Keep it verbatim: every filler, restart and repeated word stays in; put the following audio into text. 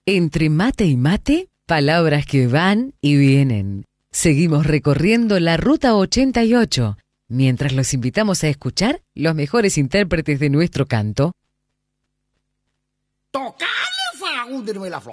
Entre mate y mate, palabras que van y vienen. Seguimos recorriendo la Ruta ochenta y ocho, mientras los invitamos a escuchar los mejores intérpretes de nuestro canto. ¡Tocale, Faragún de la Flor!